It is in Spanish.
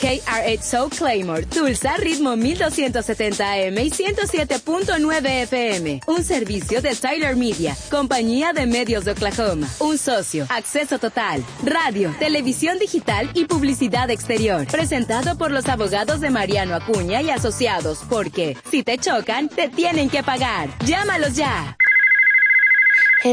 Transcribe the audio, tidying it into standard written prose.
KRHO Claymore, Tulsa, ritmo 1270 AM y 107.9 FM. Un servicio de Tyler Media, compañía de medios de Oklahoma. Un socio, acceso total, radio, televisión digital y publicidad exterior. Presentado por los abogados de Mariano Acuña y Asociados, porque si te chocan, te tienen que pagar. Llámalos ya.